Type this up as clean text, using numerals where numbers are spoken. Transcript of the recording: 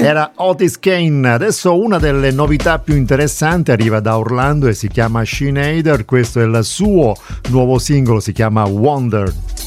Era Otis Kane. Adesso una delle novità più interessanti arriva da Orlando e si chiama Sinead. Questo è il suo nuovo singolo, si chiama Wonder.